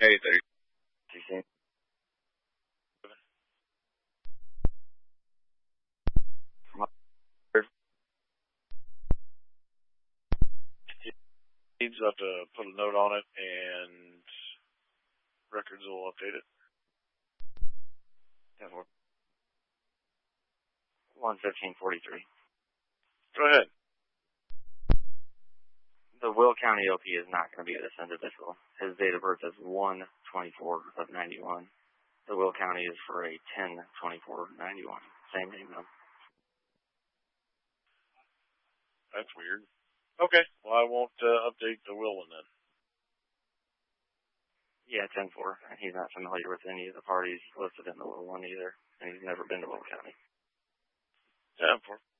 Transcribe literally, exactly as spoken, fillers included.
Hey, thirty. Needs have to put a note on it, and records will update it. one fifteen forty-three. Go ahead. The Will County O P is not going to be this individual. His date of birth is one twenty-four of ninety-one. The Will County is for a ten twenty-four ninety-one. Same name though. That's weird. Okay. Well, I won't uh, update the Will one then. Yeah, ten four. He's not familiar with any of the parties listed in the Will one either, and he's never been to Will County. ten four.